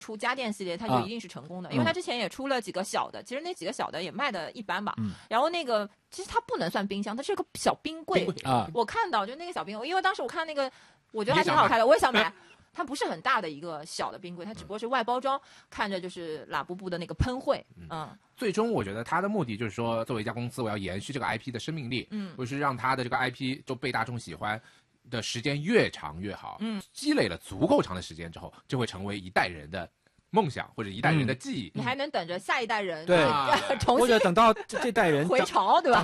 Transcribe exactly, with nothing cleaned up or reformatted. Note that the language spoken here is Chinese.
出家电系列，它就一定是成功的， 啊、 因为它之前也出了几个小的，其实那几个小的也卖的一般吧。 嗯、 然后那个其实它不能算冰箱，它是个小冰柜啊。 我看到就那个小冰柜，因为当时我看那个，我觉得还挺好看的，我也想买。它不是很大的一个小的冰柜，它只不过是外包装，看着就是拉布布的那个喷绘。嗯，嗯最终我觉得它的目的就是说，作为一家公司，我要延续这个 I P 的生命力， 嗯， 就是让它的这个 I P 就被大众喜欢的时间越长越好。 嗯， 积累了足够长的时间之后，就会成为一代人的梦想或者一代人的记忆。 嗯、你还能等着下一代人对， 重新或者等到这这代人回潮，对吧？